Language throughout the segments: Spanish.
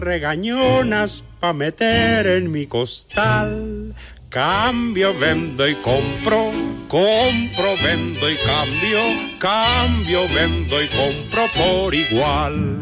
Regañonas pa' meter en mi costal. Cambio, vendo y compro, compro, vendo y cambio, vendo y compro por igual.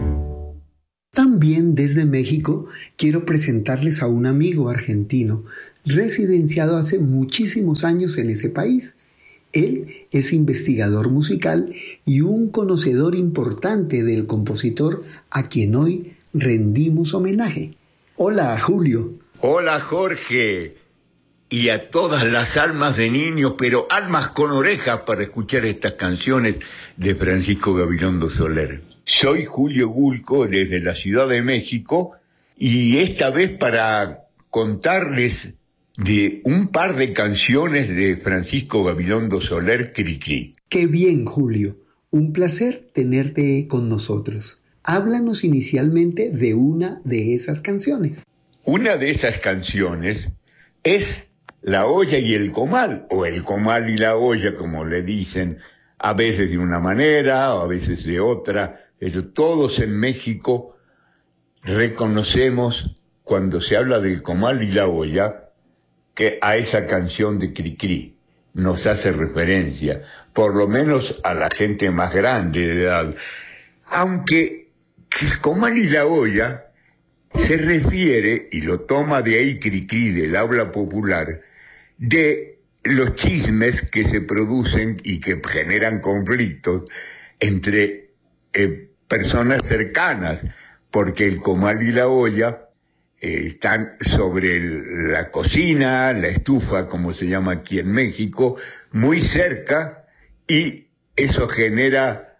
También desde México quiero presentarles a un amigo argentino, residenciado hace muchísimos años en ese país. Él es investigador musical y un conocedor importante del compositor a quien hoy rendimos homenaje. Hola, Julio. Hola, Jorge. Y a todas las almas de niños, pero almas con orejas para escuchar estas canciones de Francisco Gabilondo Soler. Soy Julio Gulco desde la Ciudad de México y esta vez para contarles de un par de canciones de Francisco Gabilondo Soler, Cricri. Qué bien, Julio. Un placer tenerte con nosotros. Háblanos inicialmente de una de esas canciones. Una de esas canciones es La olla y el comal, o el comal y la olla, como le dicen, a veces de una manera, o a veces de otra, pero todos en México reconocemos, cuando se habla del comal y la olla, que a esa canción de Cricri nos hace referencia, por lo menos a la gente más grande de edad, aunque el comal y la olla se refiere, y lo toma de ahí Cricri, del habla popular, de los chismes que se producen y que generan conflictos entre personas cercanas, porque el comal y la olla están sobre la cocina, la estufa, como se llama aquí en México, muy cerca, y eso genera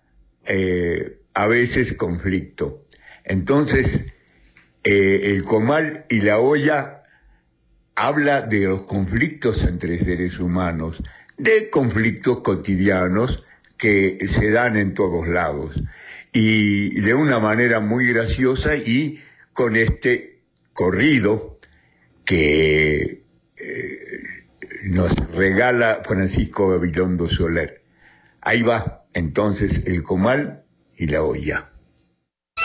a veces conflicto. Entonces, el comal y la olla habla de los conflictos entre seres humanos, de conflictos cotidianos que se dan en todos lados, y de una manera muy graciosa, y con este corrido que nos regala Francisco Gabilondo Soler. Ahí va entonces el comal y la olla.